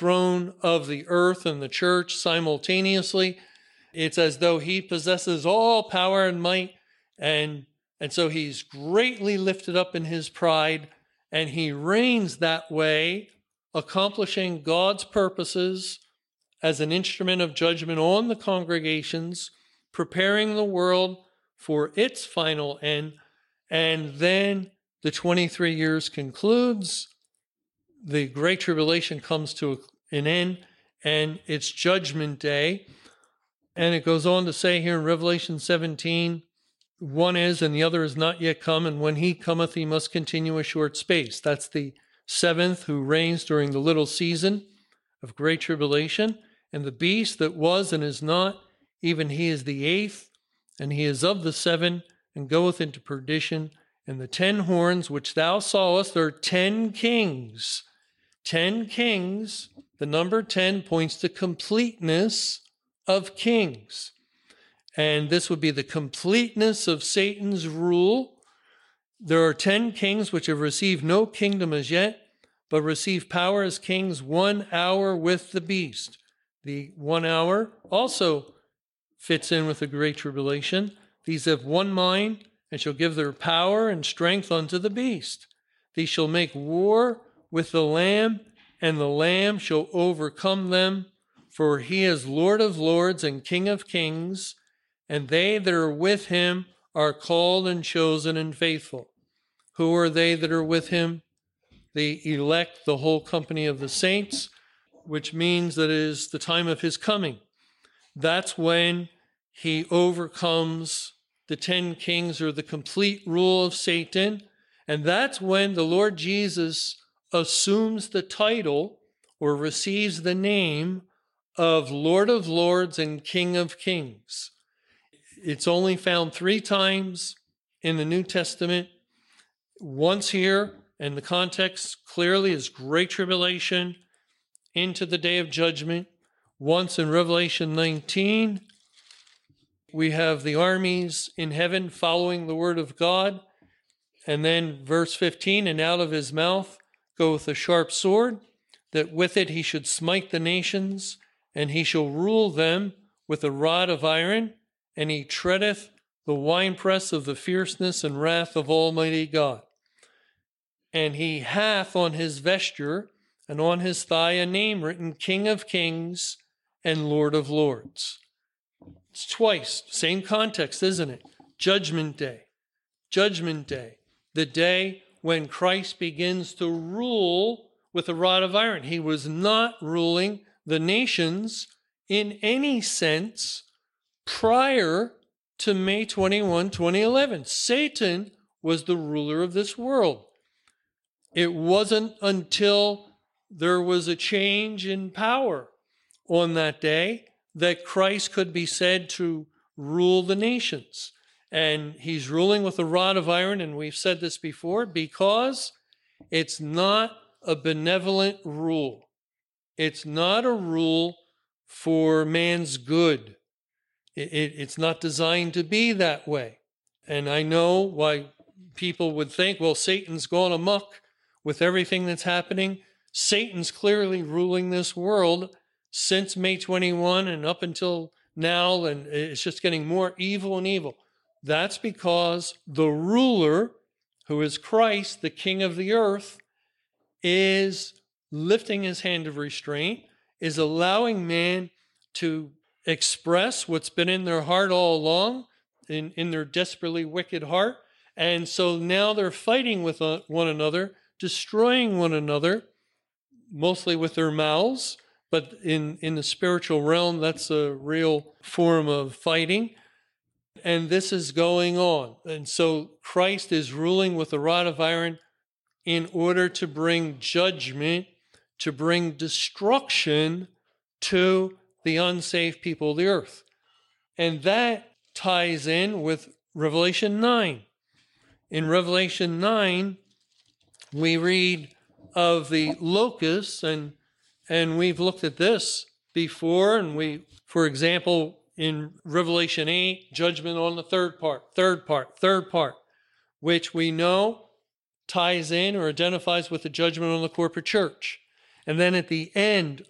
throne of the earth and the church simultaneously. It's as though he possesses all power and might, and so he's greatly lifted up in his pride, and he reigns that way, accomplishing God's purposes as an instrument of judgment on the congregations, preparing the world for its final end. And then the 23 years concludes, the Great Tribulation comes to an end, and it's Judgment Day. And it goes on to say here in Revelation 17, one is and the other is not yet come, and when he cometh, he must continue a short space. That's the seventh who reigns during the little season of Great Tribulation. And the beast that was and is not, even he is the eighth, and he is of the seven, and goeth into perdition. And the 10 horns which thou sawest are 10 kings. 10 kings, the number 10 points to completeness of kings. And this would be the completeness of Satan's rule. There are 10 kings which have received no kingdom as yet, but receive power as kings 1 hour with the beast. The 1 hour also fits in with the Great Tribulation. These have one mind, and shall give their power and strength unto the beast. These shall make war with the Lamb, and the Lamb shall overcome them, for he is Lord of lords and King of kings, and they that are with him are called and chosen and faithful. Who are they that are with him? The elect, the whole company of the saints, which means that it is the time of his coming. That's when he overcomes the 10 kings, or the complete rule of Satan. And that's when the Lord Jesus assumes the title or receives the name of Lord of Lords and King of Kings. It's only found 3 times in the New Testament. Once here, and the context clearly is Great Tribulation into the day of judgment. Once in Revelation 19, we have the armies in heaven following the word of God. And then verse 15, and out of his mouth goeth a sharp sword, that with it he should smite the nations, and he shall rule them with a rod of iron, and he treadeth the winepress of the fierceness and wrath of Almighty God. And he hath on his vesture and on his thigh a name written, King of Kings and Lord of Lords. It's twice, same context, isn't it? Judgment Day. Judgment Day. The day when Christ begins to rule with a rod of iron. He was not ruling the nations in any sense prior to May 21, 2011. Satan was the ruler of this world. It wasn't until there was a change in power on that day that Christ could be said to rule the nations. And he's ruling with a rod of iron, and we've said this before, because it's not a benevolent rule. It's not a rule for man's good. It's not designed to be that way. And I know why people would think, well, Satan's gone amok with everything that's happening. Satan's clearly ruling this world since May 21 and up until now, and it's just getting more evil and evil. That's because the ruler, who is Christ, the King of the earth, is lifting his hand of restraint, is allowing man to express what's been in their heart all along, in their desperately wicked heart. And so now they're fighting with one another, destroying one another, mostly with their mouths. But in the spiritual realm, that's a real form of fighting. And this is going on. And so Christ is ruling with a rod of iron in order to bring judgment, to bring destruction to the unsaved people of the earth. And that ties in with Revelation 9. In Revelation 9, we read of the locusts, and we've looked at this before, and for example, in Revelation 8, judgment on the third part, which we know ties in or identifies with the judgment on the corporate church. And then at the end